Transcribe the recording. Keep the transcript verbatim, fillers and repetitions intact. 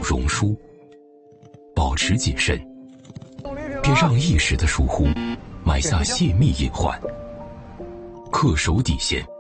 容疏，保持谨慎，别让一时的疏忽埋下泄密隐患。恪守底线，